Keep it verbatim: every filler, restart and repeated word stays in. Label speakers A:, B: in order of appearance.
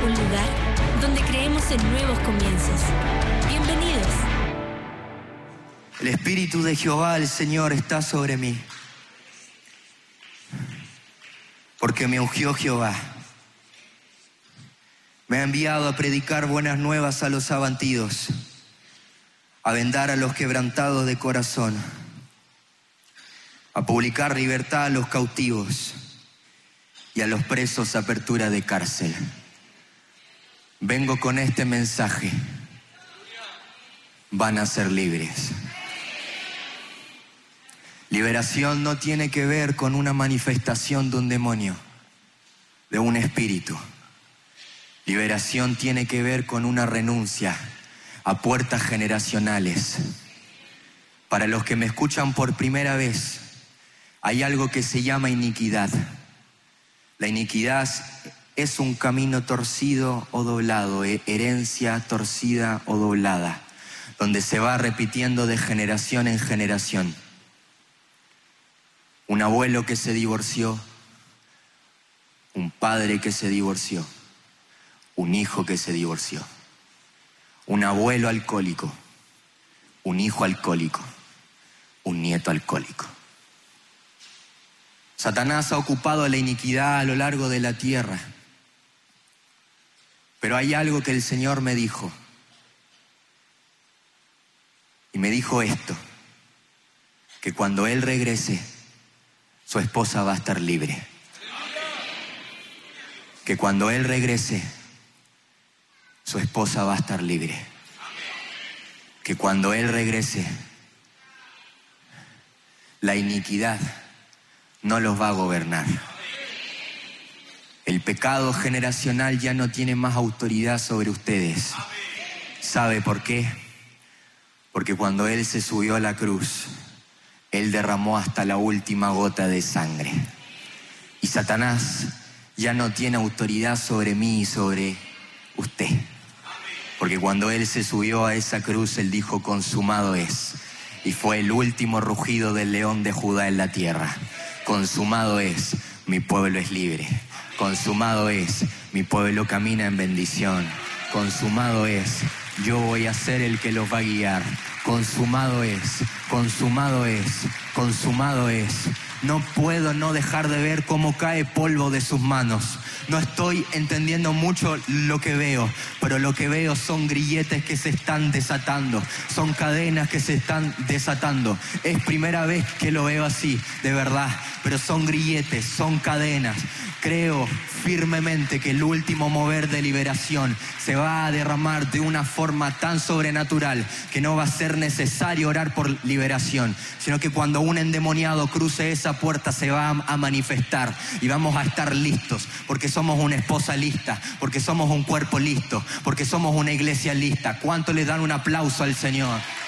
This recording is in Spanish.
A: un lugar donde creemos en nuevos comienzos. Bienvenidos.
B: El Espíritu de Jehová, el Señor, está sobre mí, porque me ungió Jehová. Me ha enviado a predicar buenas nuevas a los abatidos, a vendar a los quebrantados de corazón, a publicar libertad a los cautivos y a los presos apertura de cárcel. Vengo con este mensaje: van a ser libres. Liberación no tiene que ver con una manifestación de un demonio, de un espíritu. Liberación tiene que ver con una renuncia a puertas generacionales. Para los que me escuchan por primera vez, hay algo que se llama iniquidad. La iniquidad es un camino torcido o doblado, herencia torcida o doblada, donde se va repitiendo de generación en generación. Un abuelo que se divorció, un padre que se divorció, un hijo que se divorció, un abuelo alcohólico, un hijo alcohólico, un nieto alcohólico. Satanás ha ocupado la iniquidad a lo largo de la tierra, pero hay algo que el Señor me dijo, y me dijo esto, que cuando Él regrese, su esposa va a estar libre. Que cuando Él regrese, su esposa va a estar libre. Que cuando Él regrese, la iniquidad no los va a gobernar. El pecado generacional ya no tiene más autoridad sobre ustedes. ¿Sabe por qué? Porque cuando Él se subió a la cruz, Él derramó hasta la última gota de sangre. Y Satanás ya no tiene autoridad sobre mí y sobre usted. Porque cuando Él se subió a esa cruz, Él dijo: consumado es. Y fue el último rugido del león de Judá en la tierra. Consumado es, mi pueblo es libre. Consumado es, mi pueblo camina en bendición. Consumado es, yo voy a ser el que los va a guiar. Consumado es, consumado es, consumado es. No puedo no dejar de ver cómo cae polvo de sus manos. No estoy entendiendo mucho lo que veo, pero lo que veo son grilletes que se están desatando, son cadenas que se están desatando. Es primera vez que lo veo así, de verdad, pero son grilletes, son cadenas. Creo firmemente que el último mover de liberación se va a derramar de una forma tan sobrenatural que no va a ser necesario orar por liberación, sino que cuando un endemoniado cruce esa puerta se va a manifestar y vamos a estar listos, porque somos una esposa lista, porque somos un cuerpo listo, porque somos una iglesia lista. ¿Cuánto le dan un aplauso al Señor?